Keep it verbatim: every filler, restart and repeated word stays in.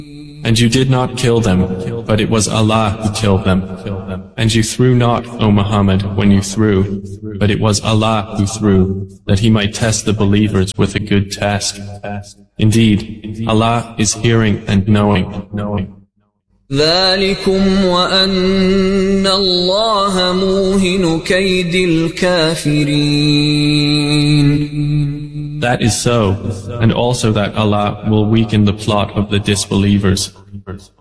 And you did not kill them, but it was Allah who killed them. And you threw not, O Muhammad, when you threw, but it was Allah who threw, that He might test the believers with a good test. Indeed, Allah is hearing and knowing. ذلكم وأن الله موهن كيد الكافرين. That is so, and also that Allah will weaken the plot of the disbelievers.